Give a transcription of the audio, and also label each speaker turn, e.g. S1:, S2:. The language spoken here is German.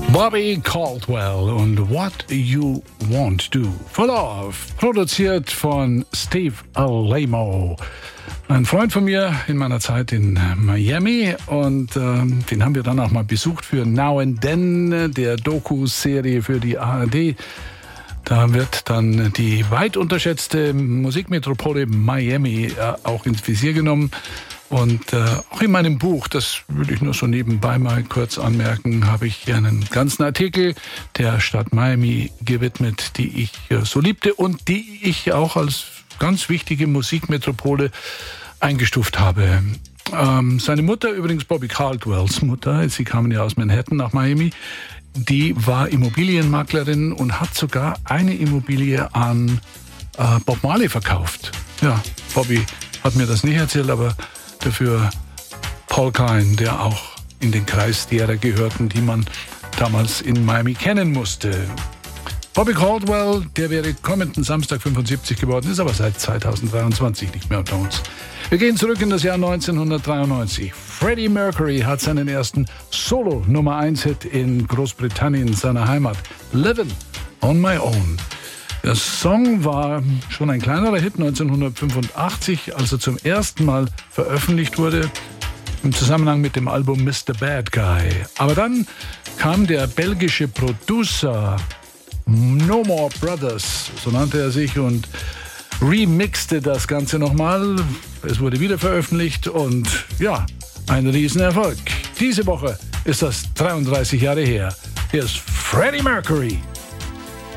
S1: Bobby Caldwell und What You Want To Do. For Love, produziert von Steve Alaimo. Ein Freund von mir in meiner Zeit in Miami und den haben wir dann auch mal besucht für Now and Then, der Doku-Serie für die ARD. Da wird dann die weit unterschätzte Musikmetropole Miami auch ins Visier genommen. Und auch in meinem Buch, das würde ich nur so nebenbei mal kurz anmerken, habe ich einen ganzen Artikel der Stadt Miami gewidmet, die ich so liebte und die ich auch als ganz wichtige Musikmetropole eingestuft habe. Seine Mutter, übrigens Bobby Caldwells Mutter, sie kamen ja aus Manhattan nach Miami, die war Immobilienmaklerin und hat sogar eine Immobilie an Bob Marley verkauft. Ja, Bobby hat mir das nicht erzählt, aber dafür Paul Kine, der auch in den Kreis derer gehörten, die man damals in Miami kennen musste. Bobby Caldwell, der wäre kommenden Samstag 75 geworden, ist aber seit 2023 nicht mehr unter uns. Wir gehen zurück in das Jahr 1993. Freddie Mercury hat seinen ersten Solo-Nummer-1-Hit in Großbritannien, seiner Heimat, Livin' on My Own. Der Song war schon ein kleinerer Hit 1985, als er zum ersten Mal veröffentlicht wurde, im Zusammenhang mit dem Album Mr. Bad Guy. Aber dann kam der belgische Producer No More Brothers, so nannte er sich, und remixte das Ganze nochmal. Es wurde wieder veröffentlicht und ja, ein Riesenerfolg. Diese Woche ist das 33 Jahre her. Hier ist Freddie Mercury.